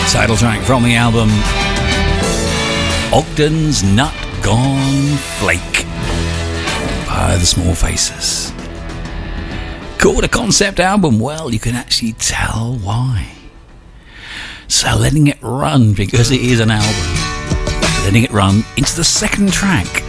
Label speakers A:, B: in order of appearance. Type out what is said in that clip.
A: Title track from the album Ogden's Nut Gone Flake by the Small Faces. Called a concept album, well, you can actually tell why. So letting it run, because it is an album, letting it run into the second track